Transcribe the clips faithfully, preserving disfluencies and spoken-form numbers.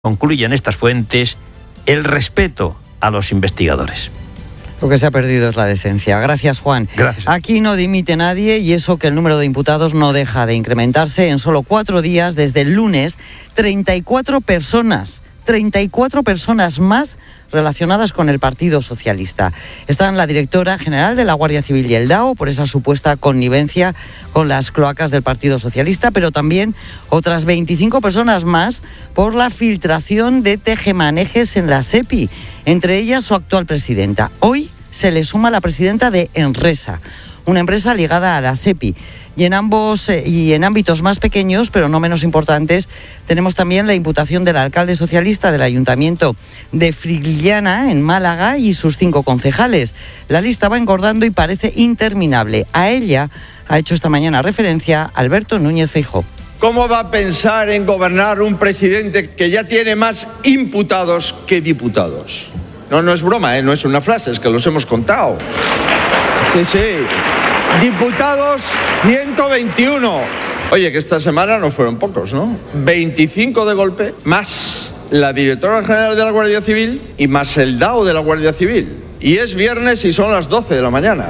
Concluyen estas fuentes el respeto a los investigadores. Lo que se ha perdido es la decencia. Gracias, Juan. Gracias. Aquí no dimite nadie y eso que el número de imputados no deja de incrementarse. En solo cuatro días, desde el lunes, treinta y cuatro personas, treinta y cuatro personas más relacionadas con el Partido Socialista. Están la directora general de la Guardia Civil y el D A O por esa supuesta connivencia con las cloacas del Partido Socialista, pero también otras veinticinco personas más por la filtración de tejemanejes en la SEPI, entre ellas su actual presidenta. Hoy se le suma la presidenta de Enresa, una empresa ligada a la SEPI. Y en ambos eh, y en ámbitos más pequeños, pero no menos importantes, tenemos también la imputación del alcalde socialista del Ayuntamiento de Friguiliana, en Málaga, y sus cinco concejales. La lista va engordando y parece interminable. A ella ha hecho esta mañana referencia Alberto Núñez Feijóo. ¿Cómo va a pensar en gobernar un presidente que ya tiene más imputados que diputados? No, no es broma, ¿eh? No es una frase, es que los hemos contado. Sí, sí. Diputados, ciento veintiuno. Oye, que esta semana no fueron pocos, ¿no? veinticinco de golpe, más la directora general de la Guardia Civil y más el D A O de la Guardia Civil. Y es viernes y son las doce de la mañana.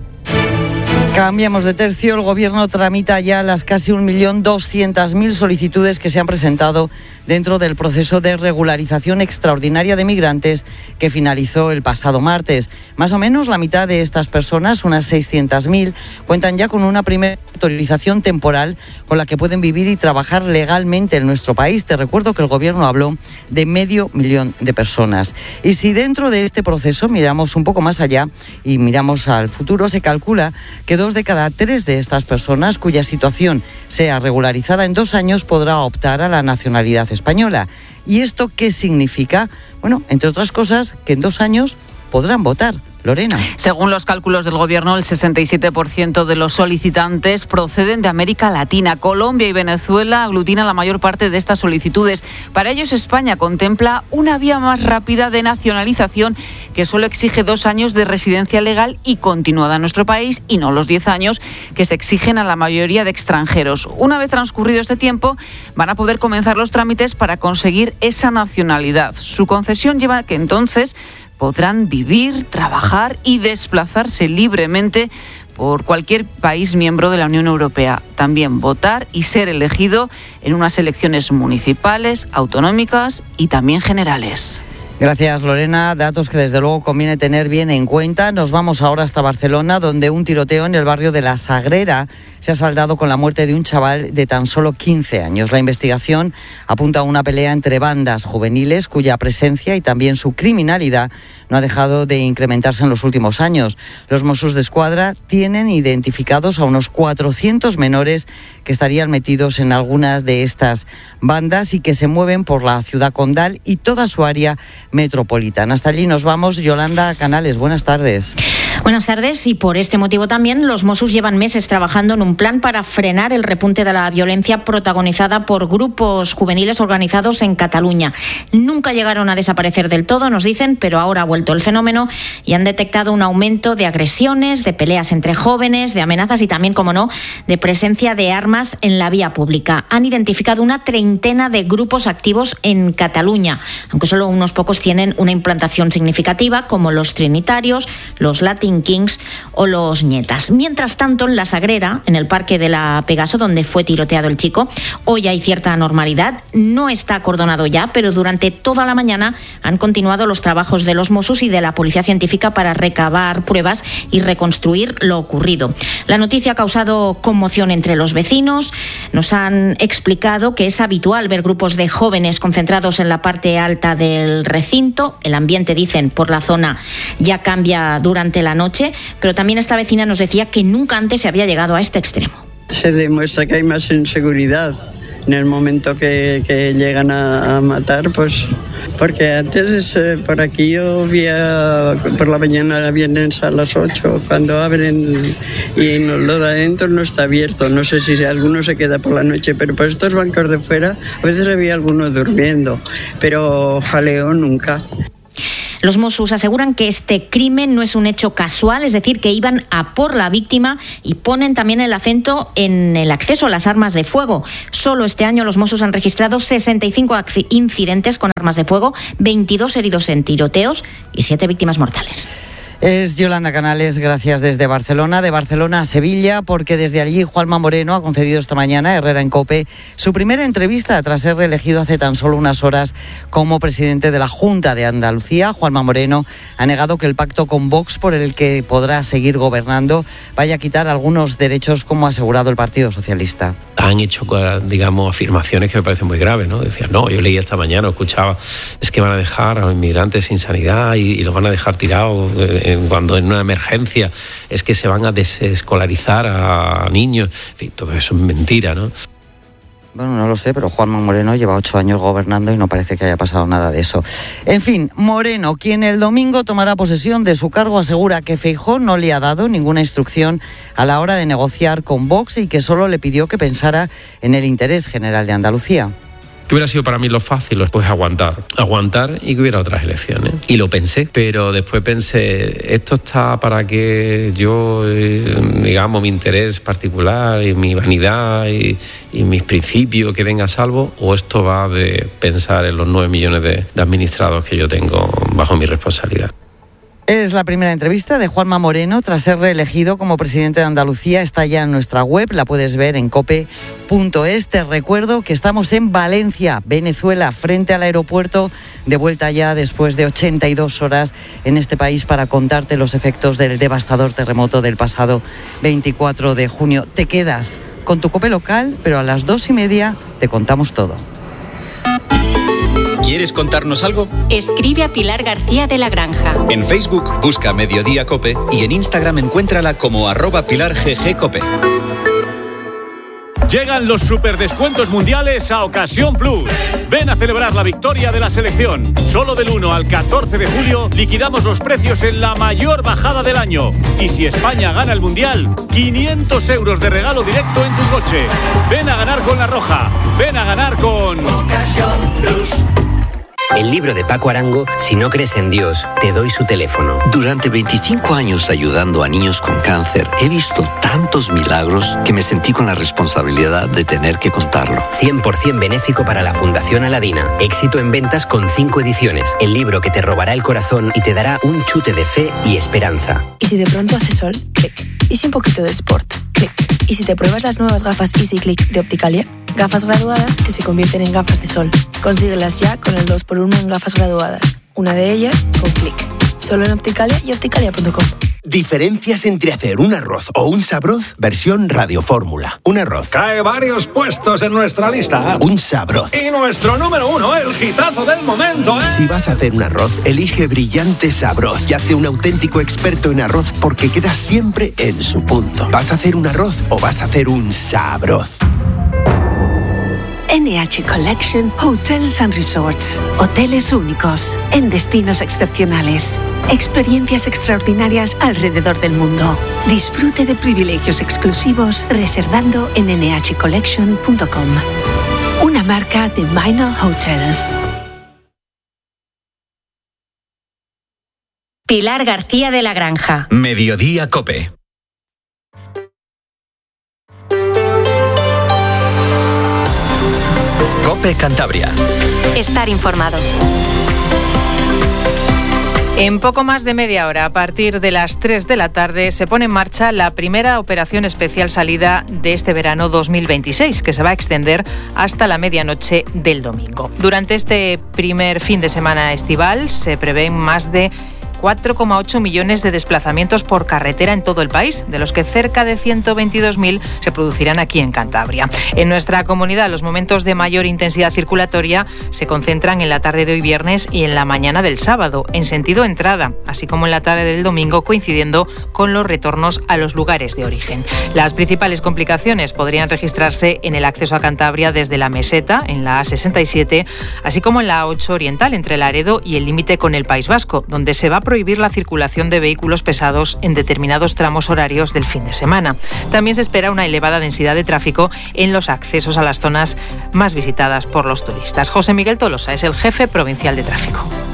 Cambiamos de tercio. El Gobierno tramita ya las casi un millón doscientas mil solicitudes que se han presentado dentro del proceso de regularización extraordinaria de migrantes que finalizó el pasado martes. Más o menos la mitad de estas personas, unas seiscientas mil, cuentan ya con una primera autorización temporal con la que pueden vivir y trabajar legalmente en nuestro país. Te recuerdo que el Gobierno habló de medio millón de personas. Y si dentro de este proceso miramos un poco más allá y miramos al futuro, se calcula que dos de cada tres de estas personas cuya situación sea regularizada en dos años podrá optar a la nacionalidad española. ¿Y esto qué significa? Bueno, entre otras cosas, que en dos años podrán votar. Lorena. Según los cálculos del Gobierno, el sesenta y siete por ciento de los solicitantes proceden de América Latina. Colombia y Venezuela aglutinan la mayor parte de estas solicitudes. Para ellos, España contempla una vía más rápida de nacionalización que solo exige dos años de residencia legal y continuada en nuestro país y no los diez años que se exigen a la mayoría de extranjeros. Una vez transcurrido este tiempo, van a poder comenzar los trámites para conseguir esa nacionalidad. Su concesión lleva a que entonces podrán vivir, trabajar y desplazarse libremente por cualquier país miembro de la Unión Europea. También votar y ser elegido en unas elecciones municipales, autonómicas y también generales. Gracias, Lorena. Datos que desde luego conviene tener bien en cuenta. Nos vamos ahora hasta Barcelona, donde un tiroteo en el barrio de La Sagrera se ha saldado con la muerte de un chaval de tan solo quince años. La investigación apunta a una pelea entre bandas juveniles cuya presencia y también su criminalidad no ha dejado de incrementarse en los últimos años. Los Mossos d'Esquadra tienen identificados a unos cuatrocientos menores que estarían metidos en algunas de estas bandas y que se mueven por la ciudad condal y toda su área metropolitana. Hasta allí nos vamos. Yolanda Canales, buenas tardes. Buenas tardes, y por este motivo también los Mossos llevan meses trabajando en un plan para frenar el repunte de la violencia protagonizada por grupos juveniles organizados en Cataluña. Nunca llegaron a desaparecer del todo, nos dicen, pero ahora ha vuelto el fenómeno y han detectado un aumento de agresiones, de peleas entre jóvenes, de amenazas y también, como no, de presencia de armas en la vía pública. Han identificado una treintena de grupos activos en Cataluña, aunque solo unos pocos tienen una implantación significativa, como los Trinitarios, los Latin Kings o los Nietas. Mientras tanto, en La Sagrera, en el parque de la Pegaso, donde fue tiroteado el chico, hoy hay cierta normalidad. No está acordonado ya, pero durante toda la mañana han continuado los trabajos de los Mossos y de la Policía Científica para recabar pruebas y reconstruir lo ocurrido. La noticia ha causado conmoción entre los vecinos. Nos han explicado que es habitual ver grupos de jóvenes concentrados en la parte alta del recinto. El ambiente, dicen, por la zona ya cambia durante la noche, pero también esta vecina nos decía que nunca antes se había llegado a este extremo. Se demuestra que hay más inseguridad en el momento que, que llegan a, a matar, pues porque antes eh, por aquí yo veía por la mañana vienen a las ocho cuando abren y no, lo de adentro no está abierto. No sé si alguno se queda por la noche, pero por estos bancos de fuera a veces había alguno durmiendo, pero jaleo nunca. Los Mossos aseguran que este crimen no es un hecho casual, es decir, que iban a por la víctima, y ponen también el acento en el acceso a las armas de fuego. Solo este año los Mossos han registrado sesenta y cinco incidentes con armas de fuego, veintidós heridos en tiroteos y siete víctimas mortales. Es Yolanda Canales, gracias desde Barcelona, de Barcelona a Sevilla, porque desde allí Juanma Moreno ha concedido esta mañana a Herrera en COPE su primera entrevista tras ser reelegido hace tan solo unas horas como presidente de la Junta de Andalucía. Juanma Moreno ha negado que el pacto con Vox, por el que podrá seguir gobernando, vaya a quitar algunos derechos, como ha asegurado el Partido Socialista. Han hecho, digamos, afirmaciones que me parecen muy graves, ¿no? Decían, no, yo leí esta mañana, escuchaba, es que van a dejar a los inmigrantes sin sanidad y, y los van a dejar tirados en, cuando en una emergencia, es que se van a desescolarizar a niños. En fin, todo eso es mentira, ¿no? Bueno, no lo sé, pero Juanma Moreno lleva ocho años gobernando y no parece que haya pasado nada de eso. En fin, Moreno, quien el domingo tomará posesión de su cargo, asegura que Feijóo no le ha dado ninguna instrucción a la hora de negociar con Vox y que solo le pidió que pensara en el interés general de Andalucía. ¿Qué hubiera sido para mí lo fácil? Pues aguantar, aguantar y que hubiera otras elecciones. Y lo pensé, pero después pensé, esto está para que yo, eh, digamos, mi interés particular y mi vanidad y, y mis principios queden a salvo, o esto va de pensar en los nueve millones de, de administrados que yo tengo bajo mi responsabilidad. Es la primera entrevista de Juanma Moreno tras ser reelegido como presidente de Andalucía. Está ya en nuestra web, la puedes ver en cope punto es. Te recuerdo que estamos en Valencia, Venezuela, frente al aeropuerto, de vuelta ya después de ochenta y dos horas en este país para contarte los efectos del devastador terremoto del pasado veinticuatro de junio. Te quedas con tu COPE local, pero a las dos y media te contamos todo. ¿Quieres contarnos algo? Escribe a Pilar García de la Granja. En Facebook busca Mediodía Cope y en Instagram encuéntrala como arroba Pilar G G Cope. Llegan los superdescuentos mundiales a Ocasión Plus. Ven a celebrar la victoria de la selección. Solo del uno al catorce de julio liquidamos los precios en la mayor bajada del año. Y si España gana el mundial, quinientos euros de regalo directo en tu coche. Ven a ganar con La Roja. Ven a ganar con Ocasión Plus. El libro de Paco Arango, Si no crees en Dios, te doy su teléfono. Durante veinticinco años ayudando a niños con cáncer, he visto tantos milagros que me sentí con la responsabilidad de tener que contarlo. cien por ciento benéfico para la Fundación Aladina. Éxito en ventas con cinco ediciones. El libro que te robará el corazón y te dará un chute de fe y esperanza. ¿Y si de pronto hace sol? Clic. ¿Y si un poquito de sport? Clic. ¿Y si te pruebas las nuevas gafas Easy Click de Opticalia? Gafas graduadas que se convierten en gafas de sol. Consíguelas ya con el dos por uno en gafas graduadas. Una de ellas con Click. Solo en Opticalia y opticalia punto com. Diferencias entre hacer un arroz o un sabroz, versión radiofórmula. Un arroz cae varios puestos en nuestra lista. Un sabroz. Y nuestro número uno, el hitazo del momento, ¿eh? Si vas a hacer un arroz, elige Brillante Sabroz y hazte un auténtico experto en arroz porque quedas siempre en su punto. ¿Vas a hacer un arroz o vas a hacer un sabroz? N H Collection Hotels and Resorts. Hoteles únicos, en destinos excepcionales. Experiencias extraordinarias alrededor del mundo. Disfrute de privilegios exclusivos reservando en ene hache collection punto com. Una marca de Minor Hotels. Pilar García de la Granja. Mediodía Cope. Cope Cantabria. Estar informado. En poco más de media hora, a partir de las tres de la tarde, se pone en marcha la primera operación especial salida de este verano dos mil veintiséis, que se va a extender hasta la medianoche del domingo. Durante este primer fin de semana estival se prevén más de cuatro coma ocho millones de desplazamientos por carretera en todo el país, de los que cerca de ciento veintidós mil se producirán aquí en Cantabria. En nuestra comunidad, los momentos de mayor intensidad circulatoria se concentran en la tarde de hoy viernes y en la mañana del sábado, en sentido entrada, así como en la tarde del domingo, coincidiendo con los retornos a los lugares de origen. Las principales complicaciones podrían registrarse en el acceso a Cantabria desde la Meseta, en la A sesenta y siete, así como en la A ocho oriental, entre Laredo y el límite con el País Vasco, donde se va a prohibir la circulación de vehículos pesados en determinados tramos horarios del fin de semana. También se espera una elevada densidad de tráfico en los accesos a las zonas más visitadas por los turistas. José Miguel Tolosa es el jefe provincial de tráfico.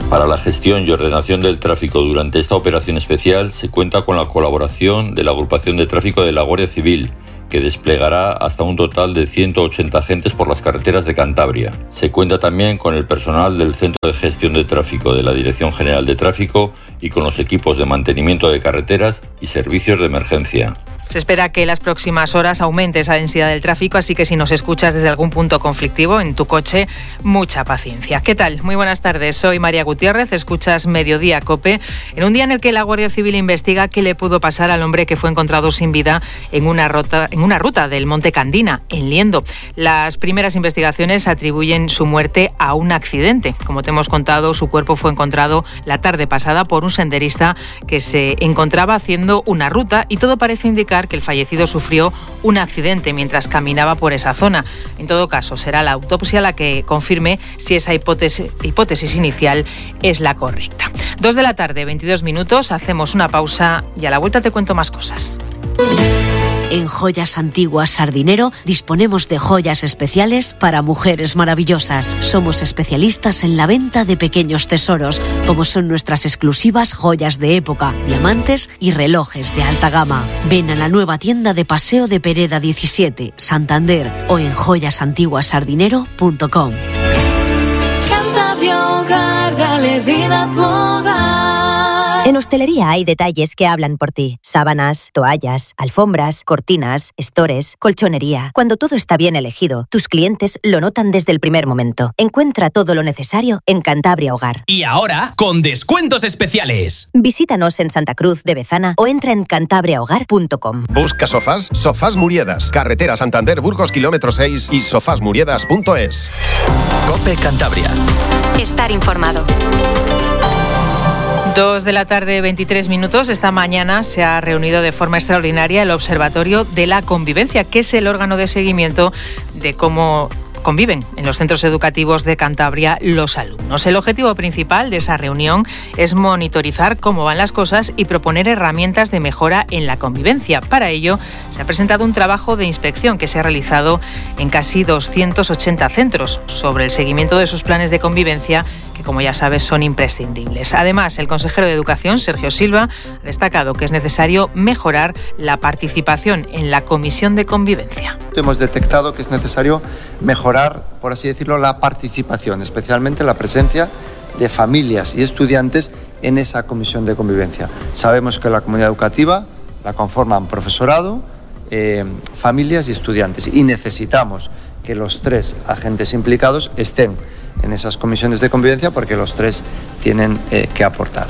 Para la gestión y ordenación del tráfico durante esta operación especial se cuenta con la colaboración de la Agrupación de Tráfico de la Guardia Civil, que desplegará hasta un total de ciento ochenta agentes por las carreteras de Cantabria. Se cuenta también con el personal del Centro de Gestión de Tráfico de la Dirección General de Tráfico y con los equipos de mantenimiento de carreteras y servicios de emergencia. Se espera que en las próximas horas aumente esa densidad del tráfico, así que si nos escuchas desde algún punto conflictivo en tu coche, mucha paciencia. ¿Qué tal? Muy buenas tardes, soy María Gutiérrez, escuchas Mediodía COPE, en un día en el que la Guardia Civil investiga qué le pudo pasar al hombre que fue encontrado sin vida en una ruta, en una ruta del Monte Candina, en Liendo. Las primeras investigaciones atribuyen su muerte a un accidente. Como te hemos contado, su cuerpo fue encontrado la tarde pasada por un senderista que se encontraba haciendo una ruta y todo parece indicar que el fallecido sufrió un accidente mientras caminaba por esa zona. En todo caso, será la autopsia la que confirme si esa hipótesis, hipótesis inicial es la correcta. Dos de la tarde, veintidós minutos, hacemos una pausa y a la vuelta te cuento más cosas. En Joyas Antiguas Sardinero disponemos de joyas especiales para mujeres maravillosas. Somos especialistas en la venta de pequeños tesoros, como son nuestras exclusivas joyas de época, diamantes y relojes de alta gama. Ven a la nueva tienda de Paseo de Pereda diecisiete, Santander, o en joyas antiguas sardinero punto com. En hostelería hay detalles que hablan por ti. Sábanas, toallas, alfombras, cortinas, estores, colchonería. Cuando todo está bien elegido, tus clientes lo notan desde el primer momento. Encuentra todo lo necesario en Cantabria Hogar. Y ahora, con descuentos especiales. Visítanos en Santa Cruz de Bezana o entra en cantabria hogar punto com. Busca sofás, Sofás Muriedas. Carretera Santander Burgos, kilómetro seis y sofás muriedas punto es. COPE Cantabria. Estar informado. Dos de la tarde, veintitrés minutos. Esta mañana se ha reunido de forma extraordinaria el Observatorio de la Convivencia, que es el órgano de seguimiento de cómo conviven en los centros educativos de Cantabria los alumnos. El objetivo principal de esa reunión es monitorizar cómo van las cosas y proponer herramientas de mejora en la convivencia. Para ello, se ha presentado un trabajo de inspección que se ha realizado en casi doscientos ochenta centros sobre el seguimiento de sus planes de convivencia, que, como ya sabes, son imprescindibles. Además, el consejero de Educación, Sergio Silva, ha destacado que es necesario mejorar la participación en la comisión de convivencia. Hemos detectado que es necesario mejorar, por así decirlo, la participación, especialmente la presencia de familias y estudiantes en esa comisión de convivencia. Sabemos que la comunidad educativa la conforman profesorado, eh, familias y estudiantes, y necesitamos que los tres agentes implicados estén en esas comisiones de convivencia porque los tres tienen eh, que aportar.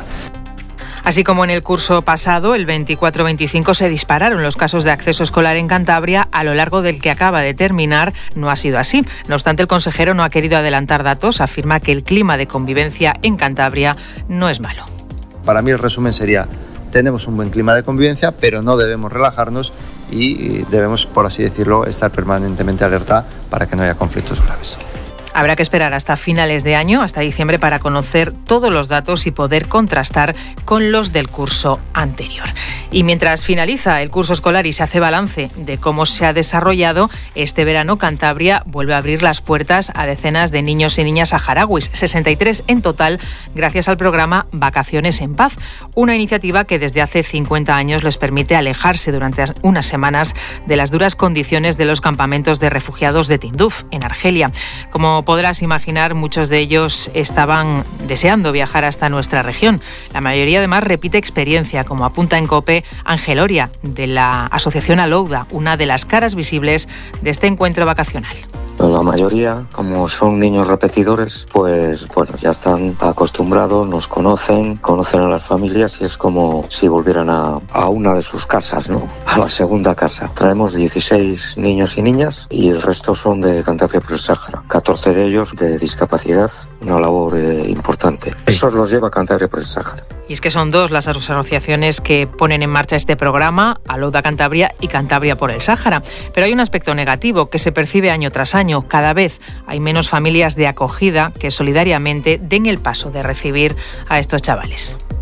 Así como en el curso pasado, el veinticuatro veinticinco, se dispararon los casos de acceso escolar en Cantabria, a lo largo del que acaba de terminar no ha sido así. No obstante, el consejero no ha querido adelantar datos, afirma que el clima de convivencia en Cantabria no es malo. Para mí el resumen sería: tenemos un buen clima de convivencia, pero no debemos relajarnos y debemos, por así decirlo, estar permanentemente alerta para que no haya conflictos graves. Habrá que esperar hasta finales de año, hasta diciembre, para conocer todos los datos y poder contrastar con los del curso anterior. Y mientras finaliza el curso escolar y se hace balance de cómo se ha desarrollado, este verano Cantabria vuelve a abrir las puertas a decenas de niños y niñas saharauis, sesenta y tres en total, gracias al programa Vacaciones en Paz, una iniciativa que desde hace cincuenta años les permite alejarse durante unas semanas de las duras condiciones de los campamentos de refugiados de Tinduf, en Argelia. Como podrás imaginar, muchos de ellos estaban deseando viajar hasta nuestra región. La mayoría además repite experiencia, como apunta en COPE Ángel Oria, de la Asociación Alouda, una de las caras visibles de este encuentro vacacional. La mayoría, como son niños repetidores, pues bueno, ya están acostumbrados, nos conocen, conocen a las familias y es como si volvieran a, a una de sus casas, ¿no? A la segunda casa. Traemos dieciséis niños y niñas y el resto son de Cantabria por el Sáhara. catorce de ellos de discapacidad, una labor eh, importante. Eso los lleva a Cantabria por el Sáhara. Y es que son dos las asociaciones que ponen en marcha este programa, Alouda Cantabria y Cantabria por el Sáhara. Pero hay un aspecto negativo que se percibe año tras año. Cada vez hay menos familias de acogida que solidariamente den el paso de recibir a estos chavales.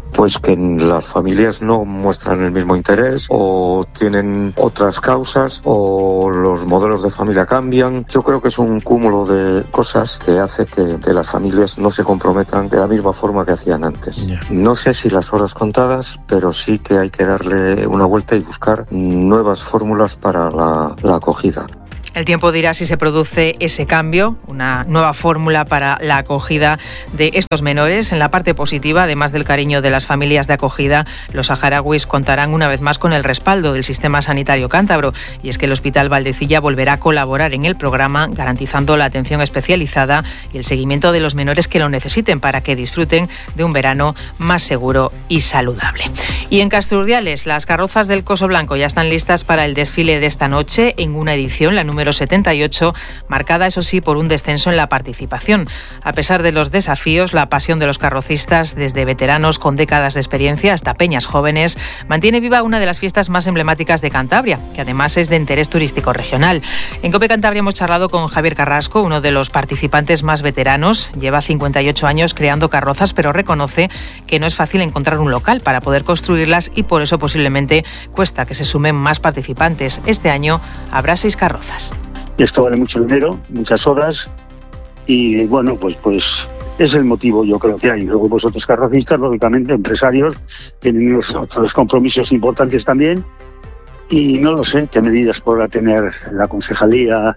pues que las familias no muestran el mismo interés o tienen otras causas o los modelos de familia cambian. Yo creo que es un cúmulo de cosas que hace que, que las familias no se comprometan de la misma forma que hacían antes. Yeah. No sé si las horas contadas, pero sí que hay que darle una vuelta y buscar nuevas fórmulas para la, la acogida. El tiempo dirá si se produce ese cambio, una nueva fórmula para la acogida de estos menores. En la parte positiva, además del cariño de las familias de acogida, los saharauis contarán una vez más con el respaldo del sistema sanitario cántabro. Y es que el Hospital Valdecilla volverá a colaborar en el programa, garantizando la atención especializada y el seguimiento de los menores que lo necesiten para que disfruten de un verano más seguro y saludable. Y en Castrurdiales, las carrozas del Coso Blanco ya están listas para el desfile de esta noche en una edición, la número setenta y ocho, marcada eso sí por un descenso en la participación. A pesar de los desafíos, la pasión de los carrocistas, desde veteranos con décadas de experiencia hasta peñas jóvenes, mantiene viva una de las fiestas más emblemáticas de Cantabria, que además es de interés turístico regional. En COPE Cantabria hemos charlado con Javier Carrasco, uno de los participantes más veteranos. Lleva cincuenta y ocho años creando carrozas, pero reconoce que no es fácil encontrar un local para poder construirlas y por eso posiblemente cuesta que se sumen más participantes. Este año habrá seis carrozas. Esto vale mucho dinero, muchas horas y bueno, pues pues es el motivo, yo creo que hay. Luego vosotros carrocistas, lógicamente, empresarios, tienen unos, otros compromisos importantes también y no lo sé qué medidas podrá tener la concejalía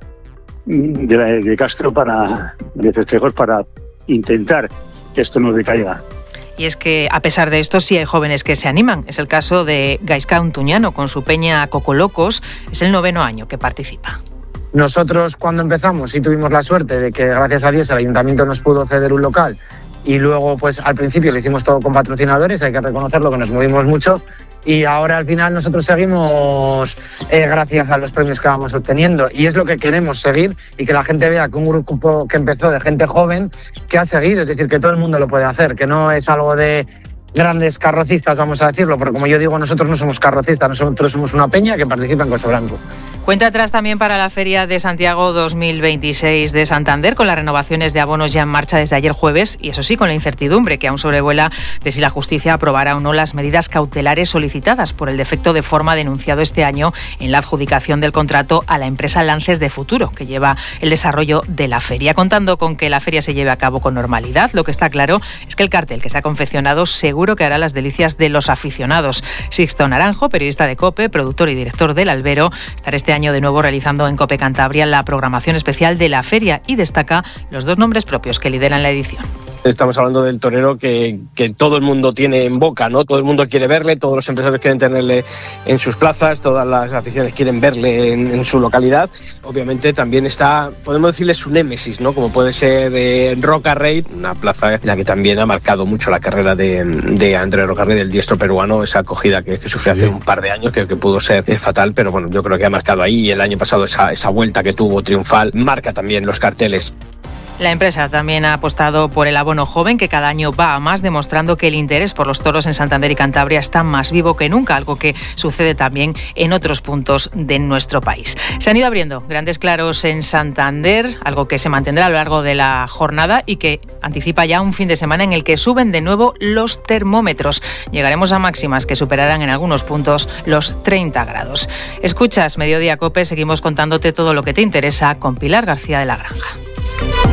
de, la, de Castro para, de festejos para intentar que esto no decaiga. Y es que, a pesar de esto, sí hay jóvenes que se animan. Es el caso de Gaizka Untuñano, con su peña Cocolocos. Es el noveno año que participa. Nosotros, cuando empezamos, sí tuvimos la suerte de que, gracias a Dios, el ayuntamiento nos pudo ceder un local. Y luego, pues al principio lo hicimos todo con patrocinadores, hay que reconocerlo, que nos movimos mucho. Y ahora, al final, nosotros seguimos eh, gracias a los premios que vamos obteniendo. Y es lo que queremos seguir y que la gente vea que un grupo que empezó de gente joven que ha seguido. Es decir, que todo el mundo lo puede hacer, que no es algo de grandes carrocistas, vamos a decirlo. Porque, como yo digo, nosotros no somos carrocistas, nosotros somos una peña que participa en Coso Blanco. Cuenta atrás también para la Feria de Santiago dos mil veintiséis de Santander, con las renovaciones de abonos ya en marcha desde ayer jueves y eso sí, con la incertidumbre que aún sobrevuela de si la justicia aprobará o no las medidas cautelares solicitadas por el defecto de forma denunciado este año en la adjudicación del contrato a la empresa Lances de Futuro, que lleva el desarrollo de la feria. Contando con que la feria se lleve a cabo con normalidad, lo que está claro es que el cartel que se ha confeccionado seguro que hará las delicias de los aficionados. Sixto Naranjo, periodista de COPE, productor y director del Albero, estará este año de nuevo realizando en COPE Cantabria la programación especial de la feria y destaca los dos nombres propios que lideran la edición. Estamos hablando del torero que, que todo el mundo tiene en boca, ¿no? Todo el mundo quiere verle, todos los empresarios quieren tenerle en sus plazas, todas las aficiones quieren verle en, en su localidad. Obviamente también está, podemos decirle, su némesis, ¿no? Como puede ser de Roca Rey, una plaza en la que también ha marcado mucho la carrera de, de Andrés Roca Rey, del diestro peruano, esa acogida que, que sufrió hace un par de años, que, que pudo ser fatal, pero bueno, yo creo que ha marcado ahí. Y el año pasado esa, esa vuelta que tuvo triunfal marca también los carteles. La empresa también ha apostado por el abono joven, que cada año va a más, demostrando que el interés por los toros en Santander y Cantabria está más vivo que nunca, algo que sucede también en otros puntos de nuestro país. Se han ido abriendo grandes claros en Santander, algo que se mantendrá a lo largo de la jornada y que anticipa ya un fin de semana en el que suben de nuevo los termómetros. Llegaremos a máximas que superarán en algunos puntos los treinta grados. Escuchas Mediodía COPE, seguimos contándote todo lo que te interesa con Pilar García de la Granja.